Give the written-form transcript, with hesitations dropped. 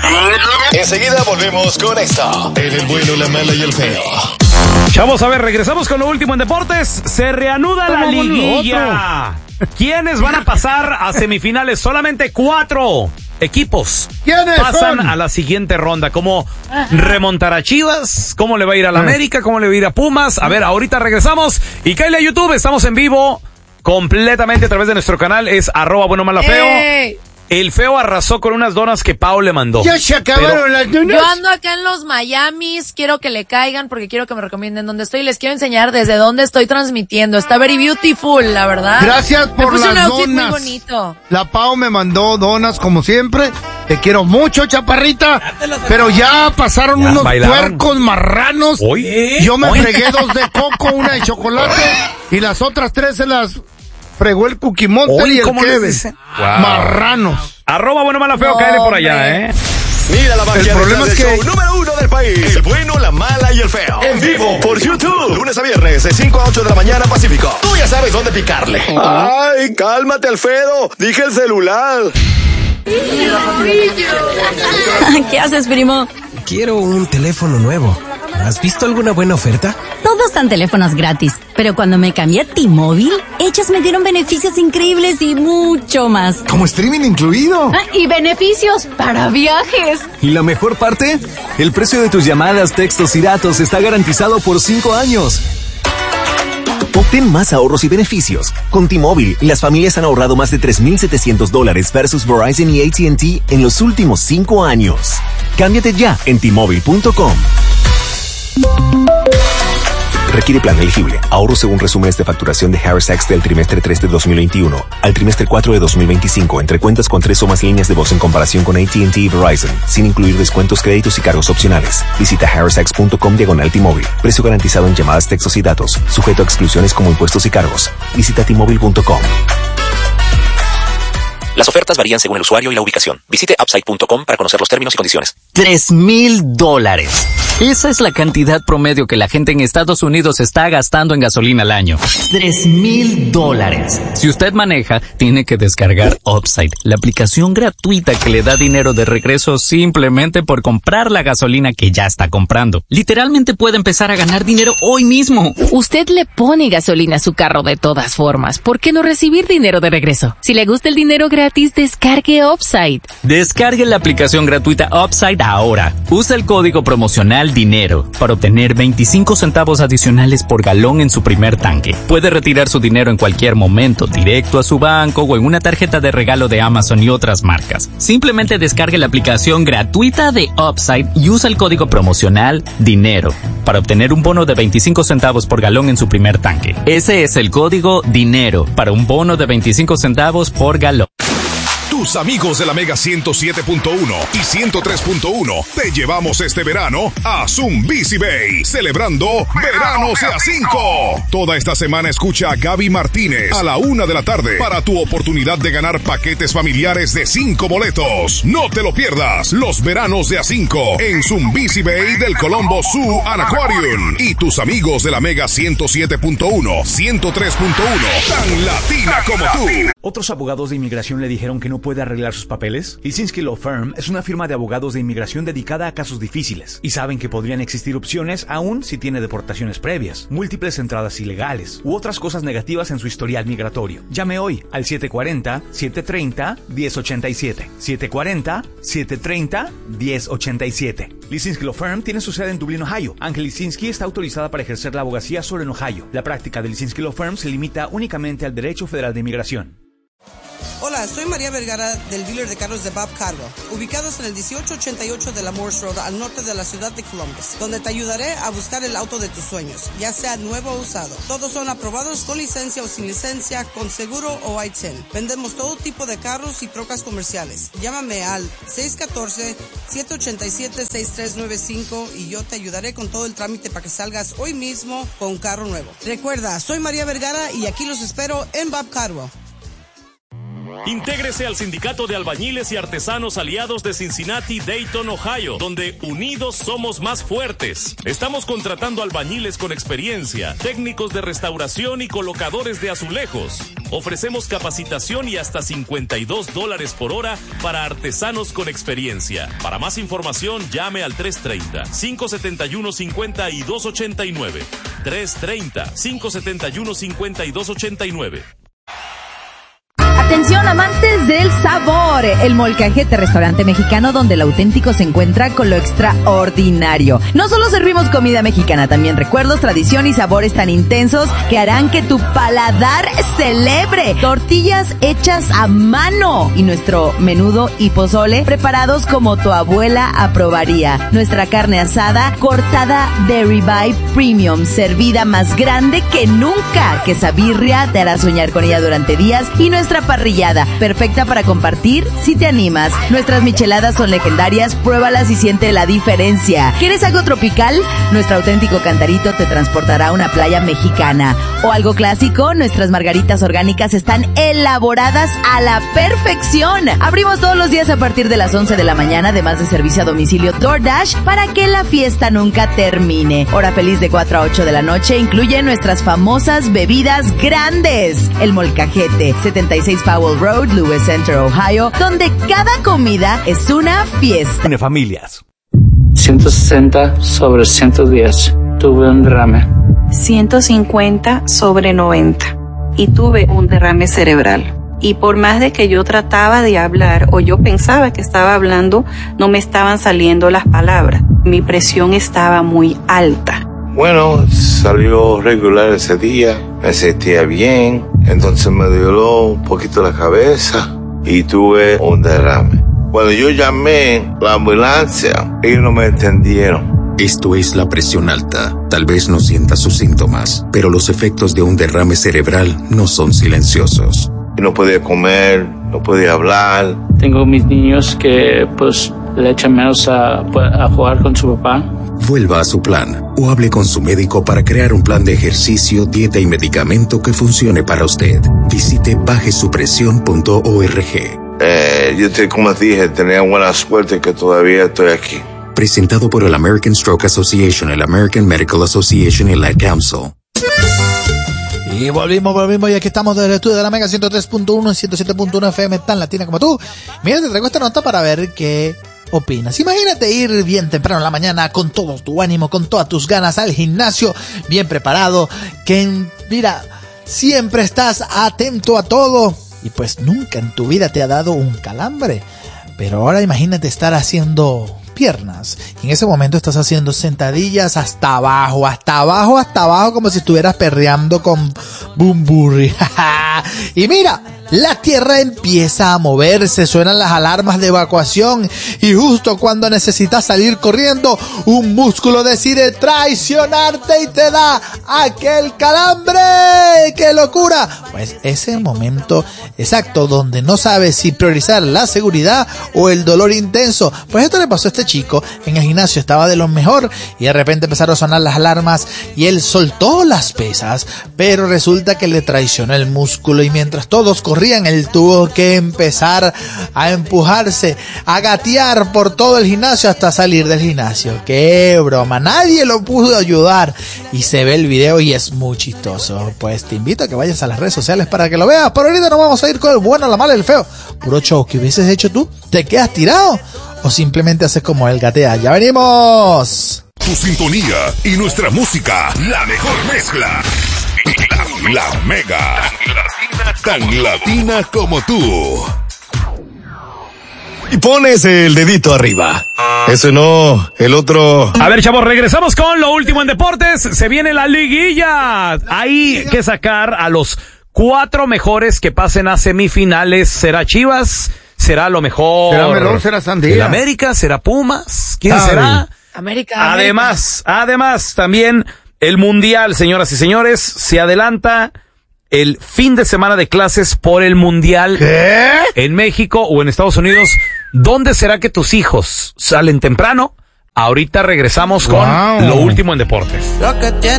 Enseguida volvemos con esto. En el bueno, la mala y el feo. Vamos a ver, regresamos con lo último en deportes. Se reanuda la liguilla. ¿Quiénes van a pasar a semifinales? Solamente 4 equipos pasan a la siguiente ronda. ¿Cómo remontará Chivas? ¿Cómo le va a ir a la América? ¿Cómo le va a ir a Pumas? A ver, ahorita regresamos. Y cállale a YouTube, estamos en vivo completamente a través de nuestro canal. Es @buenomalafeo. El feo arrasó con unas donas que Pau le mandó. Ya se acabaron las donas. Yo ando acá en los Miamis, quiero que le caigan porque quiero que me recomienden dónde estoy. Les quiero enseñar desde dónde estoy transmitiendo. Está very beautiful, la verdad. Gracias por las un outfit donas. muy bonito. La Pau me mandó donas como siempre. Te quiero mucho, chaparrita. Pero ya pasaron unos puercos marranos. Yo me fregué 2 de coco, una de chocolate y las otras 3 se las fregó el Cookie Monster y el Kevin. Marranos. @buenomalafeo, cáele por allá, Mira la magia. El problema es que show número 1 del país. El bueno, la mala y el feo. En vivo por YouTube. Lunes a viernes de 5 a 8 de la mañana Pacífico. Tú ya sabes dónde picarle. Ay, cálmate, Alfredo. Dije el celular. ¿Qué haces, primo? Quiero un teléfono nuevo. ¿Has visto alguna buena oferta? Todos dan teléfonos gratis, pero cuando me cambié a T-Mobile, ellos me dieron beneficios increíbles y mucho más. Como streaming incluido. Y beneficios para viajes. ¿Y la mejor parte? El precio de tus llamadas, textos y datos está garantizado por 5 años. Obtén más ahorros y beneficios. Con T-Mobile, las familias han ahorrado más de $3,700 versus Verizon y AT&T en los últimos 5 años. Cámbiate ya en T-Mobile.com. Requiere plan elegible. Ahorro según resúmenes de facturación de Harris Sachs del trimestre 3 de 2021 al trimestre 4 de 2025 entre cuentas con 3 o más líneas de voz en comparación con AT&T y Verizon, sin incluir descuentos, créditos y cargos opcionales. Visita harrisax.com/T-Mobile. Precio garantizado en llamadas, textos y datos. Sujeto a exclusiones como impuestos y cargos. Visita T-Mobile.com. Las ofertas varían según el usuario y la ubicación. Visite Upside.com para conocer los términos y condiciones. $3,000. Esa es la cantidad promedio que la gente en Estados Unidos está gastando en gasolina al año. $3,000. Si usted maneja, tiene que descargar Upside, la aplicación gratuita que le da dinero de regreso simplemente por comprar la gasolina que ya está comprando. Literalmente puede empezar a ganar dinero hoy mismo. Usted le pone gasolina a su carro de todas formas. ¿Por qué no recibir dinero de regreso? Si le gusta el dinero gratis, descargue Upside. Descargue la aplicación gratuita Upside ahora. Usa el código promocional DINERO para obtener 25 centavos adicionales por galón en su primer tanque. Puede retirar su dinero en cualquier momento, directo a su banco o en una tarjeta de regalo de Amazon y otras marcas. Simplemente descargue la aplicación gratuita de Upside y usa el código promocional DINERO para obtener un bono de 25 centavos por galón en su primer tanque. Ese es el código DINERO para un bono de 25 centavos por galón. Tus amigos de la Mega 107.1 y 103.1 te llevamos este verano a Zumbisi Bay, celebrando Verano Sea 5. Toda esta semana escucha a Gaby Martínez a la 1 de la tarde para tu oportunidad de ganar paquetes familiares de 5 boletos. No te lo pierdas, los veranos de A5 en Zumbisi Bay del Colombo Zoo and Aquarium. Y tus amigos de la Mega 107.1, 103.1, tan latina como tú. ¿Otros abogados de inmigración le dijeron que no puede arreglar sus papeles? Lisinski Law Firm es una firma de abogados de inmigración dedicada a casos difíciles y saben que podrían existir opciones aún si tiene deportaciones previas, múltiples entradas ilegales u otras cosas negativas en su historial migratorio. Llame hoy al 740-730-1087. 740-730-1087. Lisinski Law Firm tiene su sede en Dublín, Ohio. Ángel Lisinski está autorizada para ejercer la abogacía solo en Ohio. La práctica de Lisinski Law Firm se limita únicamente al derecho federal de inmigración. Hola, soy María Vergara del dealer de carros de Bob Carwell, ubicados en el 1888 de la Morse Road al norte de la ciudad de Columbus, donde te ayudaré a buscar el auto de tus sueños, ya sea nuevo o usado. Todos son aprobados con licencia o sin licencia, con seguro o I-10. Vendemos todo tipo de carros y trocas comerciales. Llámame al 614-787-6395 y yo te ayudaré con todo el trámite para que salgas hoy mismo con un carro nuevo. Recuerda, soy María Vergara y aquí los espero en Bob Carwell. Intégrese al Sindicato de Albañiles y Artesanos Aliados de Cincinnati, Dayton, Ohio, donde unidos somos más fuertes. Estamos contratando albañiles con experiencia, técnicos de restauración y colocadores de azulejos. Ofrecemos capacitación y hasta $52 por hora para artesanos con experiencia. Para más información, llame al 330-571-5289. 330-571-5289. Atención, amantes del sabor. El Molcajete, restaurante mexicano donde el auténtico se encuentra con lo extraordinario. No solo servimos comida mexicana, también recuerdos, tradición y sabores tan intensos que harán que tu paladar celebre. Tortillas hechas a mano y nuestro menudo y pozole preparados como tu abuela aprobaría. Nuestra carne asada cortada de ribeye premium, servida más grande que nunca. Quesabirria te hará soñar con ella durante días y nuestra parrillada, perfecta para compartir si te animas. Nuestras micheladas son legendarias, pruébalas y siente la diferencia. ¿Quieres algo tropical? Nuestro auténtico cantarito te transportará a una playa mexicana. O algo clásico, nuestras margaritas orgánicas están elaboradas a la perfección. Abrimos todos los días a partir de las 11 de la mañana, además de servicio a domicilio DoorDash, para que la fiesta nunca termine. Hora feliz de 4 a 8 de la noche incluye nuestras famosas bebidas grandes. El Molcajete, 76 Powell Road, Lewis Center, Ohio, donde cada comida es una fiesta. De familias. 160/110. Tuve un derrame. 150/90. Y tuve un derrame cerebral. Y por más de que yo trataba de hablar o yo pensaba que estaba hablando, no me estaban saliendo las palabras. Mi presión estaba muy alta. Bueno, salió regular ese día, me sentía bien, entonces me dio un poquito la cabeza y tuve un derrame. Cuando yo llamé la ambulancia, ellos no me entendieron. Esto es la presión alta. Tal vez no sienta sus síntomas, pero los efectos de un derrame cerebral no son silenciosos. No podía comer, no podía hablar. Tengo mis niños que pues le echan menos a jugar con su papá. Vuelva a su plan o hable con su médico para crear un plan de ejercicio, dieta y medicamento que funcione para usted. Visite bajesupresión.org. Como dije, tenía buena suerte que todavía estoy aquí. Presentado por el American Stroke Association, el American Medical Association y el Ad Council. Y volvimos y aquí estamos desde el estudio de la Mega 103.1 y 107.1 FM tan latina como tú. Mira, te traigo esta nota para ver qué opinas. Imagínate ir bien temprano en la mañana con todo tu ánimo, con todas tus ganas al gimnasio, bien preparado, que mira, siempre estás atento a todo y pues nunca en tu vida te ha dado un calambre. Pero ahora imagínate estar haciendo piernas y en ese momento estás haciendo sentadillas hasta abajo, como si estuvieras perreando con Bumburi. Y mira, la tierra empieza a moverse, suenan las alarmas de evacuación y justo cuando necesitas salir corriendo, un músculo decide traicionarte y te da aquel calambre. ¡Qué locura! Pues ese momento exacto donde no sabes si priorizar la seguridad o el dolor intenso. Pues esto le pasó a este chico en el gimnasio, estaba de lo mejor y de repente empezaron a sonar las alarmas y él soltó las pesas, pero resulta que le traicionó el músculo y mientras todos corrían, él tuvo que empezar a empujarse, a gatear por todo el gimnasio hasta salir del gimnasio. ¡Qué broma! Nadie lo pudo ayudar y se ve el video y es muy chistoso. Pues te invito a que vayas a las redes sociales para que lo veas. Pero ahorita nos vamos a ir con el bueno, la mala y el feo. Puro show. ¿Qué hubieses hecho tú? ¿Te quedas tirado? ¿O simplemente haces como él, gatea? ¡Ya venimos! Tu sintonía y nuestra música, la mejor mezcla. La Mega. Tan latina como tú. Y pones el dedito arriba. Ese no, el otro. A ver, chavos, regresamos con lo último en deportes. Se viene la liguilla. Hay que sacar a los 4 mejores que pasen a semifinales. ¿Será Chivas? ¿Será lo mejor? ¿Será Melón? ¿Será Sandía? ¿El América? ¿Será Pumas? ¿Quién será? América. Además, también el Mundial, señoras y señores, se adelanta el fin de semana de clases por el Mundial. ¿Qué? En México o en Estados Unidos. ¿Dónde será que tus hijos salen temprano? Ahorita regresamos con lo último en deportes. Lo que tiene